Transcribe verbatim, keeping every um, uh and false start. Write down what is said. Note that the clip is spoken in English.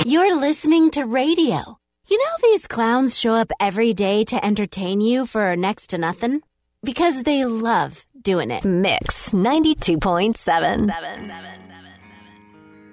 You're listening to radio. You know these clowns show up every day to entertain you for next to nothing? Because they love doing it. Mix ninety-two point seven.